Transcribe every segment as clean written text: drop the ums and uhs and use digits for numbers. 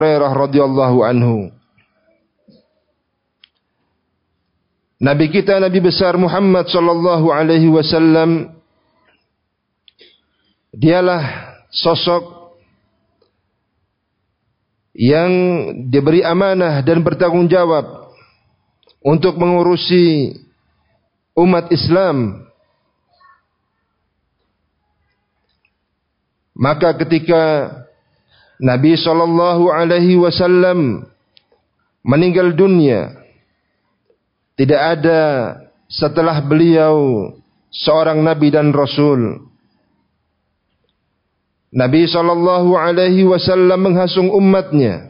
Hurairah radhiyallahu anhu. Nabi kita, Nabi besar Muhammad sallallahu alaihi wasallam, dialah sosok yang diberi amanah dan bertanggung jawab untuk mengurusi umat Islam. Maka ketika Nabi sallallahu alaihi wasallam meninggal dunia, tidak ada setelah beliau seorang nabi dan rasul. Nabi sallallahu alaihi wasallam menghasung umatnya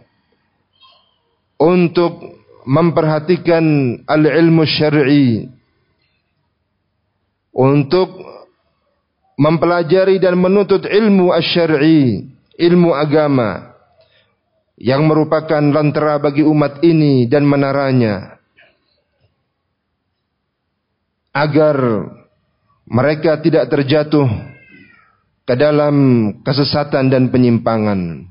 untuk memperhatikan al-ilmu syar'i, untuk mempelajari dan menuntut ilmu asy-syar'i, ilmu agama yang merupakan lentera bagi umat ini dan menaranya, agar mereka tidak terjatuh ke dalam kesesatan dan penyimpangan.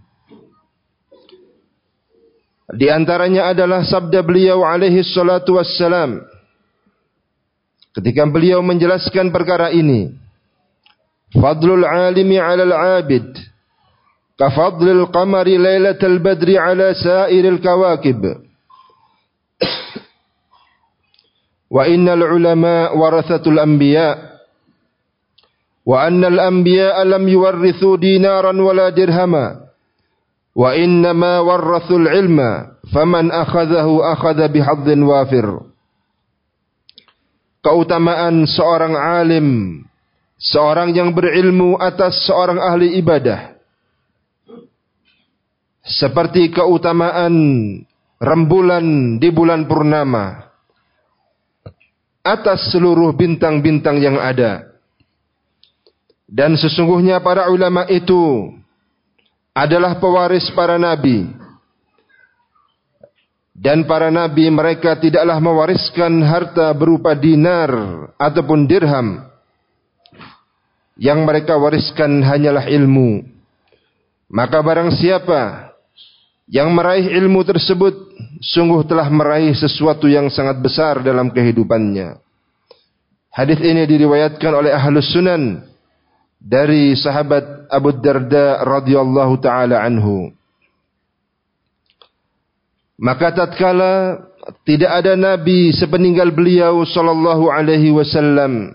Di antaranya adalah sabda beliau alaihi salatu wassalam ketika beliau menjelaskan perkara ini, fadlul alimi 'alal 'abid kafadlil qamari lailatal badri 'ala sa'iril kawakib. Wa innal ulama warathatul anbiya wa annal anbiya lam yuwarrithu dinaran wala dirhama wa innama warrathul ilma faman akhadhahu akhadha bihadzin wafir. Keutamaan seorang alim, seorang yang berilmu atas seorang ahli ibadah, seperti keutamaan rembulan di bulan purnama atas seluruh bintang-bintang yang ada. Dan sesungguhnya para ulama itu adalah pewaris para nabi. Dan para nabi mereka tidaklah mewariskan harta berupa dinar ataupun dirham. Yang mereka wariskan hanyalah ilmu. Maka barang siapa yang meraih ilmu tersebut, sungguh telah meraih sesuatu yang sangat besar dalam kehidupannya. Hadis ini diriwayatkan oleh Ahlus Sunan dari sahabat Abu Darda radhiyallahu taala anhu. Maka tatkala tidak ada nabi sepeninggal beliau sallallahu alaihi wasallam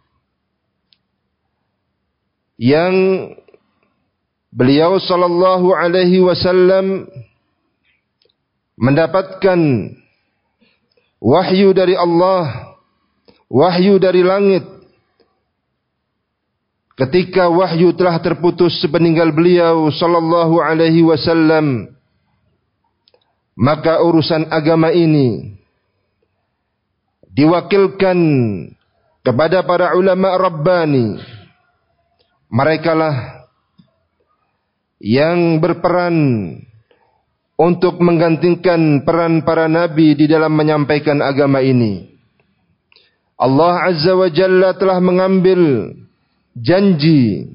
yang beliau sallallahu alaihi wasallam mendapatkan wahyu dari Allah, wahyu dari langit. Ketika wahyu telah terputus sepeninggal beliau sallallahu alaihi wasallam, maka urusan agama ini diwakilkan kepada para ulama rabbani. Merekalah yang berperan untuk menggantikan peran para nabi di dalam menyampaikan agama ini. Allah Azza wa Jalla telah mengambil janji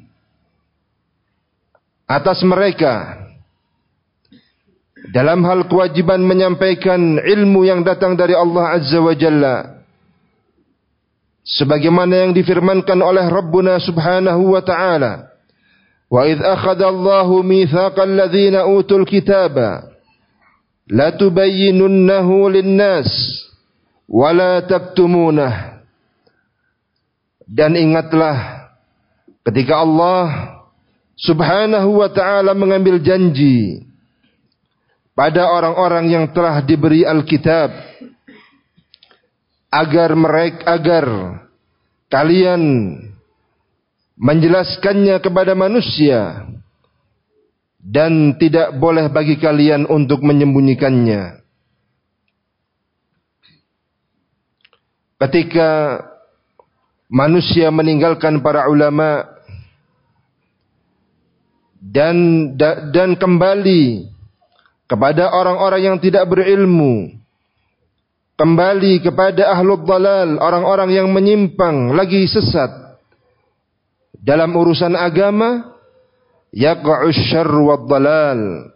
atas mereka dalam hal kewajiban menyampaikan ilmu yang datang dari Allah Azza wa Jalla, sebagaimana yang difirmankan oleh Rabbuna Subhanahu wa ta'ala, wa idh akhadha Allahu mitsaqal ladzina utul kitaba la tubayyinunnahu lin-nas wa la taktumunah. Dan ingatlah ketika Allah Subhanahu wa ta'ala mengambil janji pada orang-orang yang telah diberi Alkitab agar kalian menjelaskannya kepada manusia dan tidak boleh bagi kalian untuk menyembunyikannya. Ketika manusia meninggalkan para ulama dan kembali kepada orang-orang yang tidak berilmu, kembali kepada ahlul dhalal, orang-orang yang menyimpang lagi sesat dalam urusan agama, yaqa'u syarr wad dhalal,